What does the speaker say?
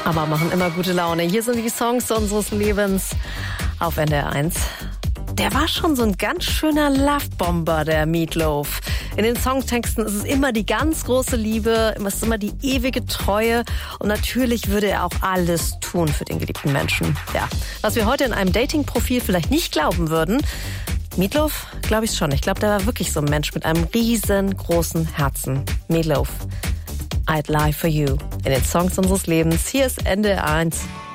aber machen immer gute Laune. Hier sind die Songs unseres Lebens auf NDR 1. Der war schon so ein ganz schöner Lovebomber, der Meatloaf. In den Songtexten ist es immer die ganz große Liebe, es ist immer die ewige Treue und natürlich würde er auch alles tun für den geliebten Menschen. Ja, was wir heute in einem Dating-Profil vielleicht nicht glauben würden, Meatloaf glaube ich schon. Ich glaube, der war wirklich so ein Mensch mit einem riesengroßen Herzen. Meatloaf, I'd lie for you. In den Songs unseres Lebens. Hier ist NDR 1.